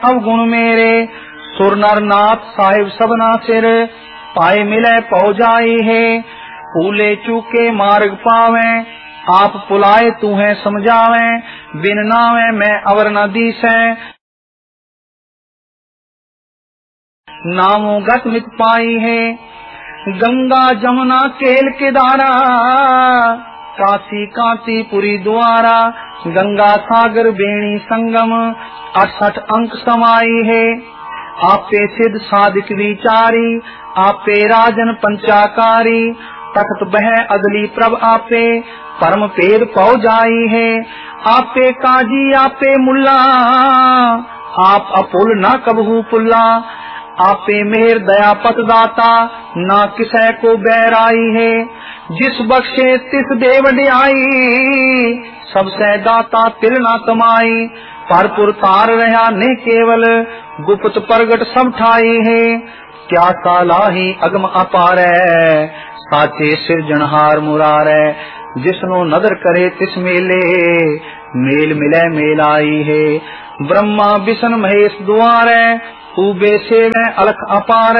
अवगुण मेरे सुर नर नाथ साहिब सबना सिर पाए मिले पौ जाई है। फूले चूके मार्ग पावे आप पुलाए तू है समझावे बिन नावे मैं अवर न दीसे नामों गत मित पाई है। गंगा जमुना केल के धारा काशी कांचीपुरी द्वारा गंगा सागर बेणी संगम 68 अंक समाई है। आपे सिद्ध साधिक विचारी आपे राजन पंचाकारी तख्त बह अगली प्रभ आपे परम पेद पौ जाई है। आपे काजी आपे मुल्ला आप अपुल न कबहू पुल्ला आपे मेहर दया पतदाता ना किसे को बैराई है। जिस बख्शे तिस देव ढाई सबसे दाता तिल ना कमाई परपुर तार रहा ने केवल गुप्त प्रगट सब ठाई है। क्या सालाही अगम अपार साचे सिरजनहार मुरारे जिसनो नदर करे तिस मेले मेल मिले मेल आई है। ब्रह्मा विष्णु महेश द्वारे उबे से अलख अपार